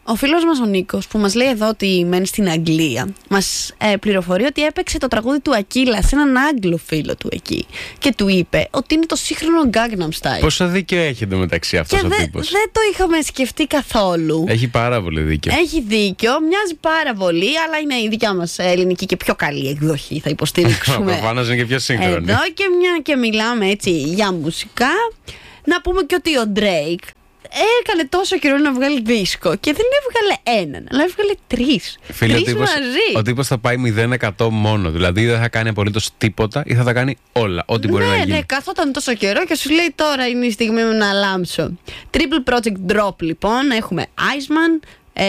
Ο φίλος μας ο Νίκος, που μας λέει εδώ ότι μένει στην Αγγλία, μας πληροφορεί ότι έπαιξε το τραγούδι του Ακύλα σε έναν Άγγλο φίλο του εκεί και του είπε ότι είναι το σύγχρονο Gangnam Style. Πόσο δίκιο έχει εντωμεταξύ αυτός ο τύπος. Δεν το είχαμε σκεφτεί καθόλου. Έχει πάρα πολύ δίκιο. Έχει δίκιο, μοιάζει πάρα πολύ, αλλά είναι η δικιά μας ελληνική και πιο καλή εκδοχή, θα υποστηρίξουμε. Προφανώς είναι και πιο σύγχρονη. Εδώ και μια και μιλάμε έτσι για μουσικά, να πούμε και ότι ο Drake έκανε τόσο καιρό να βγάλει δίσκο και δεν έβγαλε έναν, αλλά έβγαλε τρεις. Φίλε, τρεις μαζί. Ο τύπος θα πάει 0% μόνο. Δηλαδή δεν θα κάνει απολύτως τίποτα ή θα τα κάνει όλα. Ό,τι μπορεί να γίνει. Ναι, καθόταν τόσο καιρό και σου λέει τώρα είναι η στιγμή μου να λάμψω. Triple Project Drop λοιπόν. Έχουμε Iceman.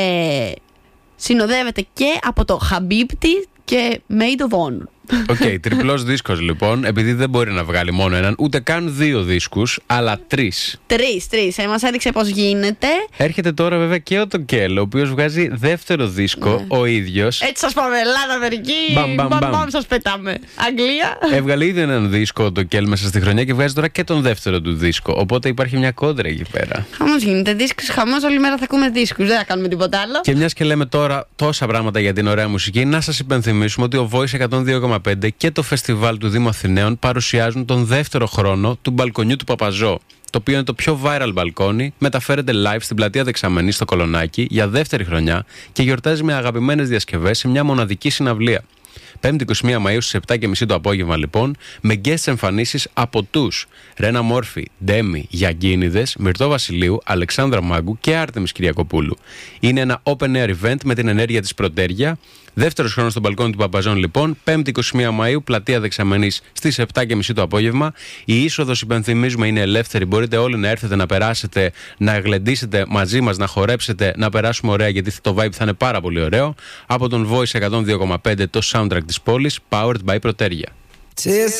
Συνοδεύεται και από το Habibti και Made of Honor. Οκ, τριπλός δίσκος λοιπόν, επειδή δεν μπορεί να βγάλει μόνο έναν, ούτε καν 2 δίσκους, αλλά 3. Τρεις. Μας έδειξε πώς γίνεται. Έρχεται τώρα βέβαια και ο Τοκέλ, ο οποίος βγάζει δεύτερο δίσκο, ο ίδιος. Έτσι σας πάμε, Ελλάδα, Αμερική, μπαμ, σας πετάμε. Αγγλία. Έβγαλε ήδη έναν δίσκο ο Τοκέλ μέσα στη χρονιά και βγάζει τώρα και τον δεύτερο του δίσκο. Οπότε υπάρχει μια κόντρα εκεί πέρα. Χαμός γίνεται, δίσκους, χαμός, όλη μέρα θα ακούμε δίσκους, δεν θα κάνουμε τίποτα άλλο. Και μιας και λέμε τώρα τόσα πράγματα για την ωραία μουσική, να σας υπενθυμίσουμε ότι ο Voice 102,5 και το φεστιβάλ του Δήμου Αθηναίων παρουσιάζουν τον δεύτερο χρόνο του μπαλκονιού του Παπαζό. Το οποίο είναι το πιο viral μπαλκόνι, μεταφέρεται live στην πλατεία Δεξαμενής στο Κολονάκι για δεύτερη χρονιά και γιορτάζει με αγαπημένες διασκευές σε μια μοναδική συναυλία. 5η 21 Μαΐου στις 7.30 το απόγευμα λοιπόν, με guest εμφανίσεις από τους Ρένα Μόρφη, Ντέμι, Γιαγκίνιδες, Μυρτώ Βασιλείου, Αλεξάνδρα Μάγκου και Άρτεμις Κυριακοπούλου. Είναι ένα open air event με την ενέργεια της Πρωτέρια. Δεύτερος χρόνος στο μπαλκόνι του Παπαζών λοιπόν, 5η 21 Μαΐου, πλατεία Δεξαμενής στις 7.30 το απόγευμα. Η είσοδος, υπενθυμίζουμε, είναι ελεύθερη. Μπορείτε όλοι να έρθετε, να περάσετε, να γλεντήσετε μαζί μας, να χορέψετε, να περάσουμε ωραία, γιατί το vibe θα είναι πάρα πολύ ωραίο. Από τον Voice 102,5, το soundtrack της πόλης, powered by Πρωτέρια.